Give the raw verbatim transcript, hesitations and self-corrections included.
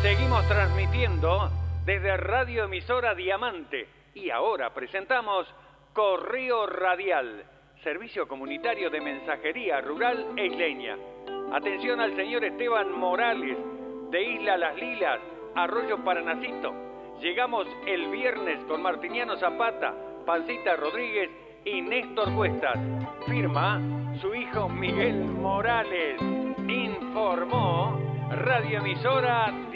Seguimos transmitiendo desde Radio Emisora Diamante y ahora presentamos Correo Radial, servicio comunitario de mensajería rural e isleña. Atención al señor Esteban Morales, de Isla Las Lilas, Arroyo Paranacito. Llegamos el viernes con Martiniano Zapata, Pancita Rodríguez y Néstor Cuestas. Firma su hijo Miguel Morales. Informó Radio Emisora